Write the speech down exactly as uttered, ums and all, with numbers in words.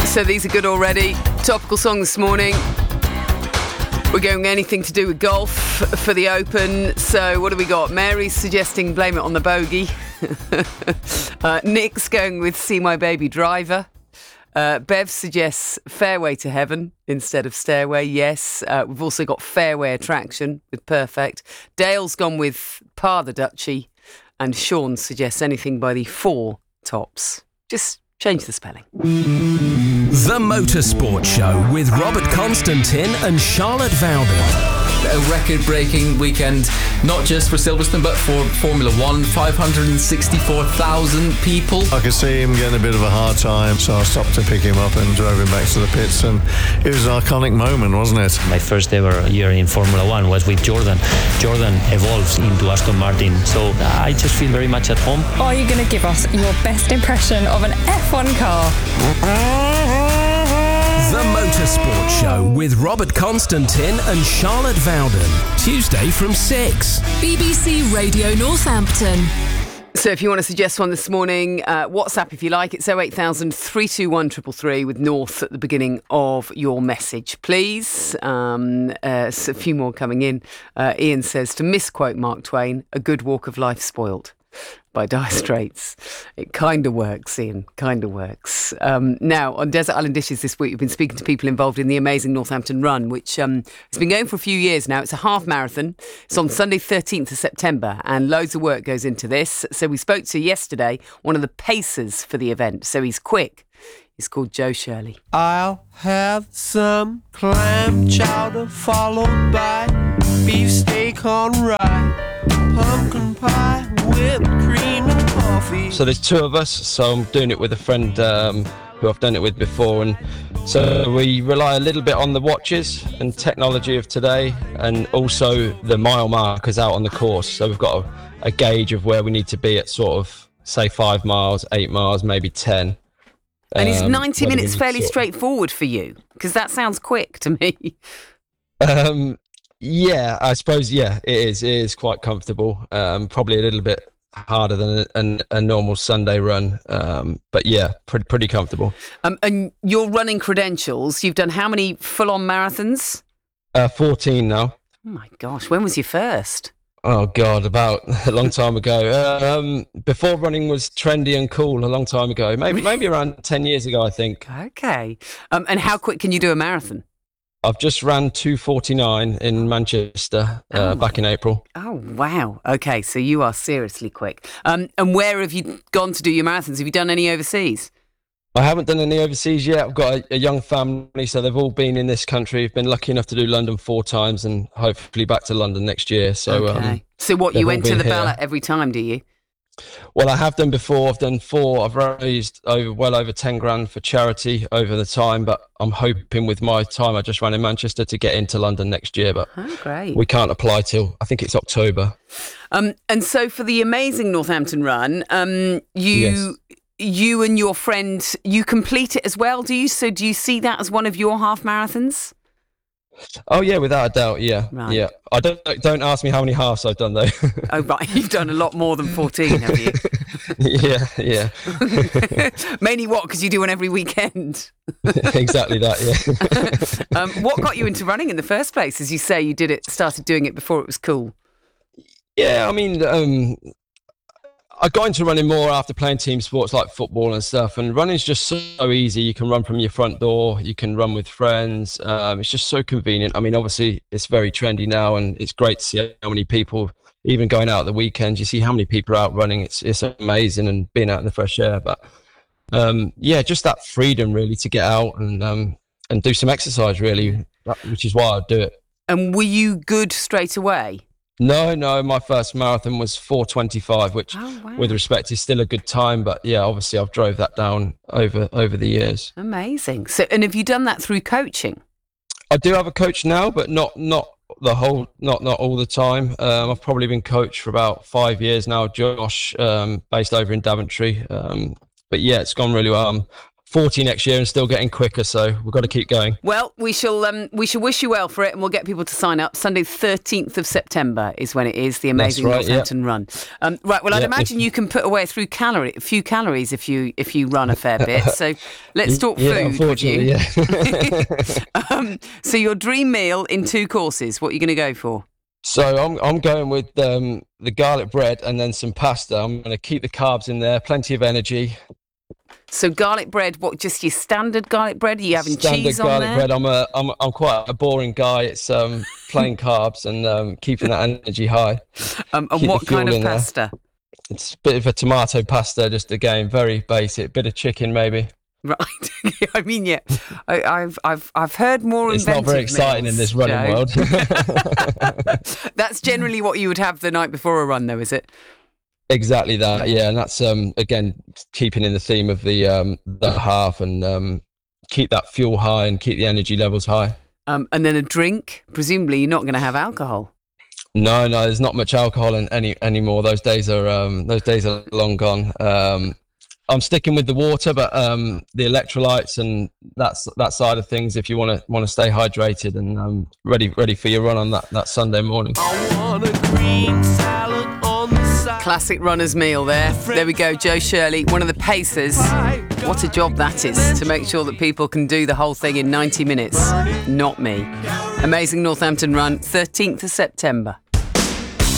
So these are good already. Topical song this morning. We're going anything to do with golf for the Open. So what do we got? Mary's suggesting blame it on the bogey. uh, Nick's going with See My Baby Driver. Uh, Bev suggests Fairway to Heaven instead of Stairway. Yes. Uh, we've also got Fairway Attraction with Perfect. Dale's gone with Par the Duchy. And Sean suggests anything by the Four Tops. Just change the spelling. The Motorsport Show with Robert Constantin and Charlotte Vowden. A record-breaking weekend, not just for Silverstone, but for Formula One. five hundred sixty-four thousand people. I could see him getting a bit of a hard time, so I stopped to pick him up and drove him back to the pits, and it was an iconic moment, wasn't it? My first ever year in Formula One was with Jordan. Jordan evolves into Aston Martin, so I just feel very much at home. Are you going to give us your best impression of an F one car? The Motorsport Show with Robert Constantin and Charlotte Vowden. Tuesday from six. B B C Radio Northampton. So if you want to suggest one this morning, uh, WhatsApp if you like. It's oh eight thousand, three two one, three three three with North at the beginning of your message, please. Um, uh, so a few more coming in. Uh, Ian says, to misquote Mark Twain, a good walk of life spoilt by Dire Straits. It kind of works, Ian, kind of works. Um, now, on Desert Island Dishes this week, we've been speaking to people involved in the amazing Northampton Run, which um, has been going for a few years now. It's a half marathon. It's on Sunday, thirteenth of September, and loads of work goes into this. So we spoke to yesterday one of the pacers for the event. So he's quick. He's called Joe Shirley. I'll have some clam chowder followed by beefsteak on rye, pumpkin pie, whipped cream and coffee. So there's two of us, so I'm doing it with a friend um, who I've done it with before, and so we rely a little bit on the watches and technology of today, and also the mile markers out on the course. So we've got a, a gauge of where we need to be at sort of, say, five miles, eight miles, maybe ten. And is Um, ninety whether we minutes need fairly to- straightforward for you? Because that sounds quick to me. Um, yeah, I suppose, yeah, it is. It is quite comfortable. Um, probably a little bit harder than a, a, a normal Sunday run. Um, but yeah, pretty, pretty comfortable. Um, and your running credentials, you've done how many full-on marathons? Uh, fourteen now. Oh my gosh, when was your first? Oh God, about a long time ago. Um, before running was trendy and cool, a long time ago. Maybe maybe around ten years ago, I think. Okay. Um, and how quick can you do a marathon? I've just ran two forty-nine in Manchester uh, Oh. back in April. Oh, wow. Okay, so you are seriously quick. Um, and where have you gone to do your marathons? Have you done any overseas? I haven't done any overseas yet. I've got a, a young family, so they've all been in this country. I've been lucky enough to do London four times and hopefully back to London next year. So, okay. um, so what, they've you all enter been the here. ballot every time, do you? Well, I have done before. I've done four. I've raised over well over ten grand for charity over the time, but I'm hoping with my time I just ran in Manchester to get into London next year, but Oh, great. we can't apply till, I think it's October. Um, and so for the amazing Northampton Run, um, you... Yes. You and your friend, you complete it as well, do you? So do you see that as one of your half marathons? Oh yeah, without a doubt, yeah, Right. yeah. I don't don't ask me how many halves I've done though. Oh, right. You've done a lot more than fourteen, have you? yeah, yeah, Mainly what? Because you do one every weekend. exactly that. Yeah. Um, what got you into running in the first place? As you say, you did it, started doing it before it was cool. Yeah, I mean, um, I got into running more after playing team sports like football and stuff. And running's just so easy. You can run from your front door. You can run with friends. Um, it's just so convenient. I mean, obviously, it's very trendy now, and it's great to see how many people, even going out at the weekends, you see how many people are out running. It's it's amazing, and being out in the fresh air. But um, yeah, just that freedom really to get out and um, and do some exercise really, which is why I do it. And were you good straight away? No, no, my first marathon was four twenty-five, which Oh, wow. with respect is still a good time, but yeah, obviously I've drove that down over over the years. Amazing. So, and have you done that through coaching? I do have a coach now, but not not the whole not not all the time. Um, I've probably been coached for about five years now, Josh, um, based over in Daventry. Um, but yeah, it's gone really well. I'm forty next year and still getting quicker. So we've got to keep going. Well, we shall um, we shall wish you well for it, and we'll get people to sign up. Sunday, thirteenth of September is when it is, the amazing right, Northampton yeah. run. Um, right. Well, I'd Yeah, imagine if- you can put away through calorie, a few calories if you if you run a fair bit. So let's talk Yeah, food. unfortunately, with you. yeah. um, so your dream meal in two courses. What are you going to go for? So I'm I'm going with um, the garlic bread and then some pasta. I'm going to keep the carbs in there, plenty of energy. So garlic bread, what, just your standard garlic bread? Are you having Standard cheese on garlic there? bread. I'm a I'm I'm quite a boring guy. It's um, plain carbs and um, keeping that energy high. Um, and Keep what the fuel kind of in there. pasta? It's a bit of a tomato pasta, just again very basic. Bit of chicken maybe. Right. I mean, yeah, I, I've I've I've heard more. It's not very inventive exciting meals, in this running Joe. world. That's generally what you would have the night before a run, though, is it? Exactly that, yeah, and that's um again keeping in the theme of the um the half and um keep that fuel high and keep the energy levels high. Um, and then a drink. Presumably, you're not going to have alcohol. No, no, there's not much alcohol in any anymore. Those days are um those days are long gone. Um, I'm sticking with the water, but um the electrolytes and that's that side of things. If you want to want to stay hydrated and um ready ready for your run on that that Sunday morning. I want a green salad on the side. Classic runner's meal there. There we go, Joe Shirley, one of the pacers. What a job that is, to make sure that people can do the whole thing in ninety minutes. Not me. Amazing Northampton run, thirteenth of September.